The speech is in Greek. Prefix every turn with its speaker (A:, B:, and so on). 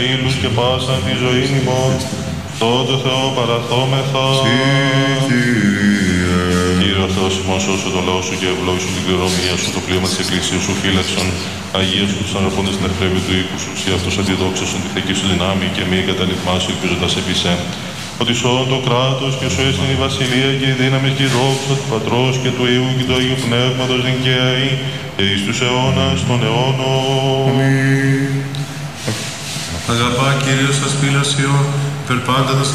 A: ήλους και πάσαν τη ζωή ημών, τότε Θεό παραθόμεθα. Κύριε Θεός ημών, σώσου το λαό σου και ευλόγησου την κληρονομία σου, το πλοίο της Εκκλησίας σου φύλαξον, Αγία σου τους αναρπώντες στην ευπρέπεια του οίκου σου, και αυτός αντιδόξασον τη θεκή σου δυνάμει και μη καταληφμάσου ελπίζοντας επί σεν. Ότι σώον το κράτος και σου έστειν η βασιλεία και η δύναμη και η δόξα του Πατρός και του Υιού και του Αγίου Πνεύματος νικαίοι και εις τους αιώνας των αιώνων.
B: Αμήν. Αγαπά Κύριος τα σπήλας Υιών, περπάντας